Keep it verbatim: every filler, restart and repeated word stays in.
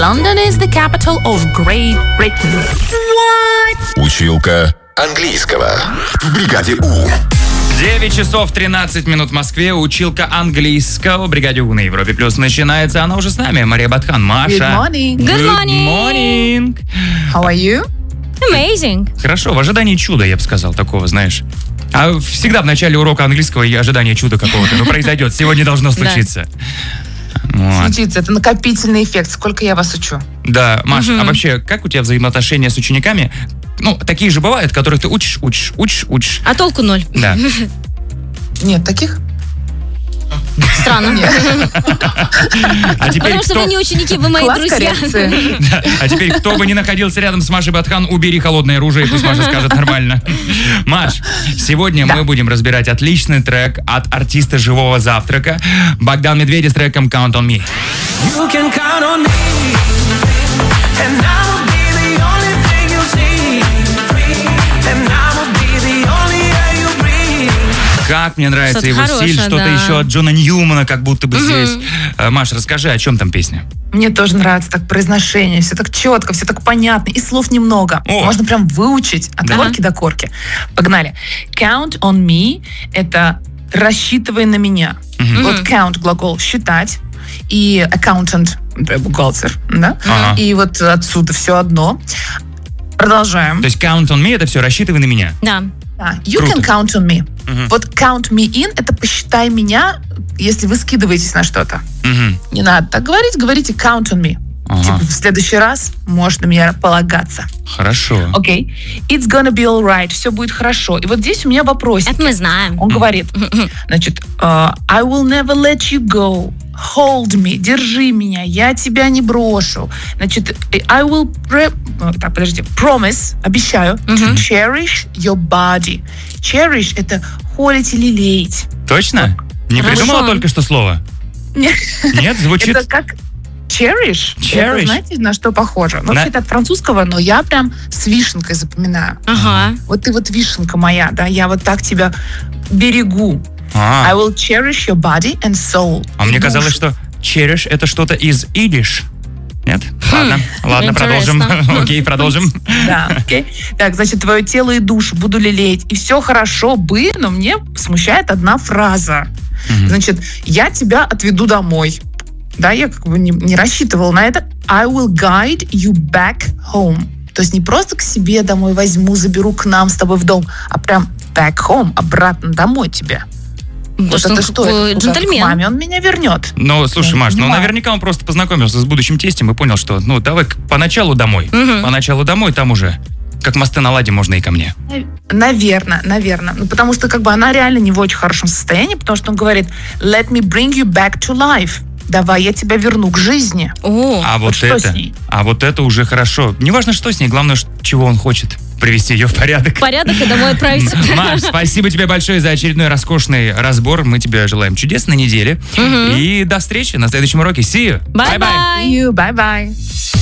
London is the capital of Great Britain. What? Училка английского в бригаде У. девять часов тринадцать минут в Москве. Училка английского в бригаде У на Европе Плюс начинается. Она уже с нами. Мария Батхан, Маша. Good morning. Good morning. morning. How are you? Amazing. Хорошо, в ожидании чуда, я бы сказал, такого, знаешь. А всегда в начале урока английского и ожидание чуда какого-то. Ну, произойдет. Сегодня должно случиться. Вот. Случится. Это накопительный эффект. Сколько я вас учу? Да, Маша, а вообще, как у тебя взаимоотношения с учениками? Ну, такие же бывают, которых ты учишь, учишь, учишь, учишь. А толку ноль. Да. Нет, таких? Странно. А теперь Потому что кто... вы не ученики, вы мои Класс друзья. коррекции. Да. А теперь, кто бы ни находился рядом с Машей Батхан, убери холодное оружие, пусть Маша скажет нормально. Маш, сегодня Да. мы будем разбирать отличный трек от артиста «Живого завтрака» Богдан Медведев с треком «Count on Me». You can count on me, and I will be the only thing you see, and I will be the only air you breathe. Как мне нравится Что-то его хорошее, стиль, что-то да. еще от Джона Ньюмана, как будто бы здесь. Э, Маш, расскажи, о чем там песня? Мне тоже нравится так произношение. Все так четко, все так понятно. И слов немного. О. Можно прям выучить от Да. корки до корки. Погнали. Count on me – это рассчитывай на меня. Вот count – глагол считать. И accountant – бухгалтер. Да? Ага. И вот отсюда все одно. Продолжаем. То есть count on me — это все рассчитывай на меня. Да. Да. You Круто. can count on me. Мгм. Вот count me in – это посчитай меня, если вы скидываетесь на что-то. Мгм. Не надо так говорить, говорите count on me. Ага. Типа в следующий раз можно на меня полагаться. Хорошо. Окей. It's gonna be alright. Все будет хорошо. И вот здесь у меня вопрос. Это мы знаем. Он говорит, значит, э, I will never let you go. Hold me. Держи меня. Я тебя не брошу. Значит, I will pre- э, так, подожди. Promise. Обещаю. To cherish your body. Cherish — это холить и лелеять. Точно? Не Хорошо. придумала только что слово? Нет. Нет, звучит... Это как cherish. Cherish. Это, знаете, на что похоже? Ну, На- это от французского, но я прям с вишенкой запоминаю. Ага. Вот ты вот вишенка моя, да, я вот так тебя берегу. А, I will cherish your body and soul. а мне И казалось, душу. что cherish — это что-то из идиш. Нет? Ладно, ладно, продолжим. интересно. Окей, продолжим. Да, окей. Так, значит, твое тело и душу буду лелеять. И все хорошо бы, но мне смущает одна фраза. Мгм. Значит, я тебя отведу домой. Да, я как бы не, не рассчитывала на это. I will guide you back home. То есть не просто к себе домой возьму, заберу к нам с тобой в дом, а прям back home, обратно домой тебе. Вот Что он это что? какой Это куда? К джентльмен. маме он меня вернет. Ну, слушай, Я Маш, ну понимаю. наверняка он просто познакомился с будущим тестем и понял, что, ну, давай к- поначалу домой. Мгм. Поначалу домой, там уже как мосты на ладе можно и ко мне. Наверное, наверное. Ну, потому что как бы она реально не в очень хорошем состоянии, потому что он говорит let me bring you back to life. Давай я тебя верну к жизни. О, А вот, что это, с ней? а вот это уже хорошо. Неважно, что с ней, главное, ш- чего он хочет. Привести ее в порядок. порядок и домой отправить. Маш, спасибо тебе большое за очередной роскошный разбор. Мы тебе желаем чудесной недели. И до встречи на следующем уроке. See you. Bye-bye. You, bye-bye.